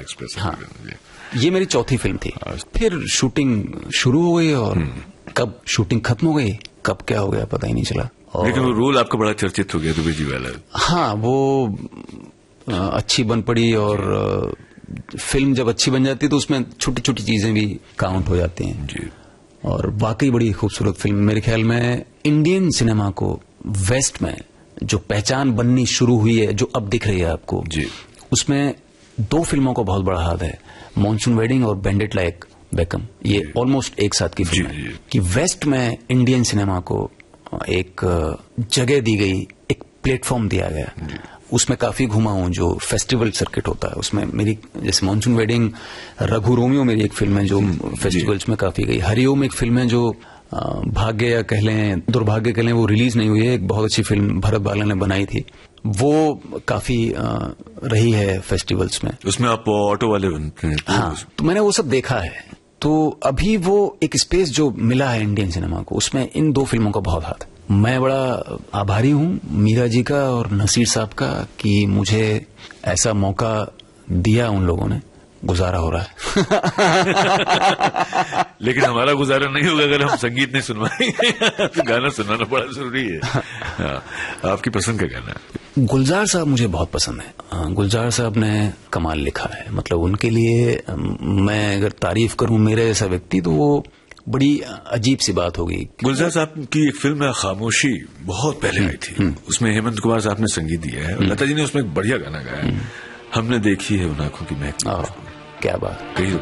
Express. हाँ, ये मेरी चौथी फिल्म थी। फिर शूटिंग शुरू हो गई और कब शूटिंग खत्म हो गई, कब क्या हो गया पता ही नहीं चला। लेकिन वो रोल आपका बड़ा चर्चित हो गया, दुबे जी वाला। हाँ, वो अच्छी बन पड़ी और फिल्म जब अच्छी बन जाती है तो उसमें छोटी छोटी चीजें भी काउंट हो जाती हैं जी। और वाकई बड़ी खूबसूरत फिल्म। मेरे ख्याल में इंडियन सिनेमा को वेस्ट में जो पहचान बननी शुरू हुई है, जो अब दिख रही है आपको जी, उसमें दो फिल्मों का बहुत बड़ा हाथ है, मॉनसून वेडिंग और बैंडिट लाइक बेकम। ये ऑलमोस्ट एक साथ की फिल्म है कि वेस्ट में इंडियन सिनेमा को एक जगह दी गई, एक प्लेटफॉर्म दिया गया। उसमें काफी घुमा हूं, जो फेस्टिवल सर्किट होता है उसमें मेरी, जैसे मॉनसून वेडिंग, रघु रोमियो मेरी एक फिल्म है जो फेस्टिवल्स में काफी गई। हरिओम एक फिल्म है जो भाग्य या कह लें दुर्भाग्य कह लें, वो रिलीज नहीं हुई है, एक बहुत अच्छी फिल्म भरत बाला ने बनाई थी, वो काफी रही है फेस्टिवल्स में। उसमें आप ऑटो वाले बनते हैं। हाँ, तो मैंने वो सब देखा है। तो अभी वो एक स्पेस जो मिला है इंडियन सिनेमा को, उसमें इन दो फिल्मों का बहुत हाथ है। मैं बड़ा आभारी हूं मीरा जी का और नसीर साहब का कि मुझे ऐसा मौका दिया उन लोगों ने। गुजारा हो रहा है लेकिन हमारा गुजारा नहीं होगा अगर हम संगीत नहीं सुनवाएंगे। तो गाना सुनाना बड़ा जरूरी है। आपकी पसंद का गाना? गुलजार साहब मुझे बहुत पसंद है। गुलजार साहब ने कमाल लिखा है, मतलब उनके लिए मैं अगर तारीफ करूं मेरे जैसा व्यक्ति तो वो बड़ी अजीब सी बात होगी। गुलजार साहब की एक फिल्म खामोशी बहुत पहले आई थी, उसमें हेमंत कुमार साहब ने संगीत दिया है और लता जी ने उसमें एक बढ़िया गाना गाया है, हमने देखी है उन आंखों की महक। क्या बात। कही